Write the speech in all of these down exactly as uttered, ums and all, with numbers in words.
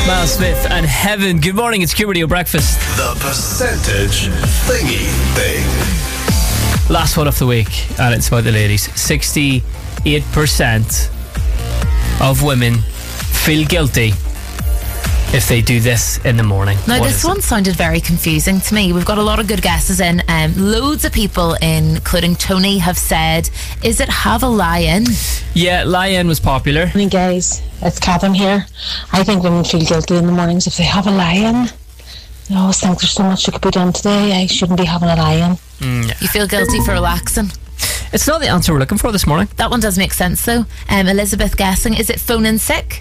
Miles Smith and Heaven. Good morning, it's Q Radio Breakfast. The percentage thingy thing. Last one of the week, and it's about the ladies. sixty-eight percent of women feel guilty if they do this in the morning. Now, What this is it? one sounded very confusing to me. We've got a lot of good guesses in. Um, loads of people, including Tony, have said, is it have a lie-in? Yeah, lie-in was popular. Morning, guys. It's Catherine here. I think women feel guilty in the mornings if they have a lie-in. I always think there's so much that could be done today. I shouldn't be having a lie-in. Mm, yeah. You feel guilty for relaxing? It's not the answer we're looking for this morning. That one does make sense, though. Um, Elizabeth guessing, is it phoning sick?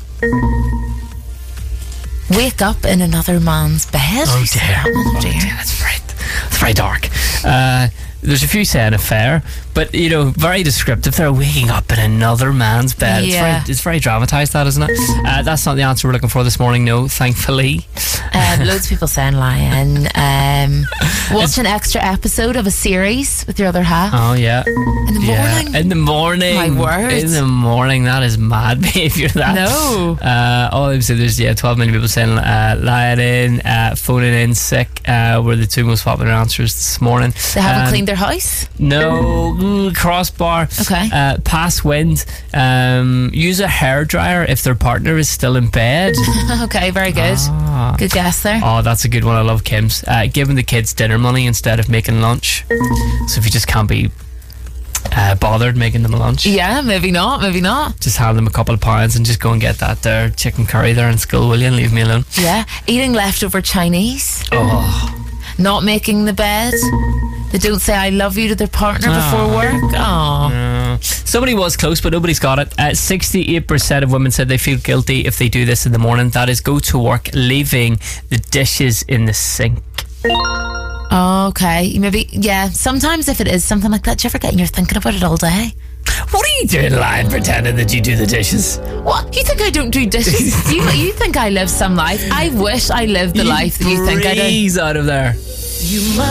Wake up in another man's bed? Oh dear. Oh dear. That's very, that's very dark. Uh, there's a few saying affair, but you know, very descriptive. They're waking up in another man's bed. It's Yeah. very, it's very dramatised, that, isn't it? Uh, that's not the answer we're looking for this morning. No, thankfully. Um, loads of people saying lie-in. Um, watch an extra episode of a series with your other half. Oh yeah. In the Yeah. morning? In the morning. My word. In the morning. That is mad behaviour. That. No. Uh, all I'm saying, there's yeah, twelve million people saying uh, lying in, uh, phoning in sick. Uh, were the two most popular answers this morning. They haven't Um, cleaned their house? No. Ooh, crossbar. Okay. Uh, pass wind. Um, use a hairdryer if their partner is still in bed. Okay, very good. Ah. Good guess there. Oh, that's a good one. I love Kim's. Uh, giving the kids dinner money instead of making lunch. So if you just can't be uh, bothered making them a lunch, Yeah, maybe not, maybe not. just hand them a couple of pounds and just go and get that there chicken curry there in school, will you? And leave me alone. Yeah, eating leftover Chinese, Oh, not making the bed. They don't say I love you to their partner before work. Oh, uh, somebody was close, but nobody's got it. Uh, sixty-eight percent of women said they feel guilty if they do this in the morning. That is, go to work leaving the dishes in the sink. okay. Maybe, yeah. Sometimes if it is something like that, do you ever get and you're thinking about it all day? What are you doing, lying, pretending that you do the dishes? What? You think I don't do dishes? you you think I live some life? I wish I lived the life that you think I do. Breeze out of there. You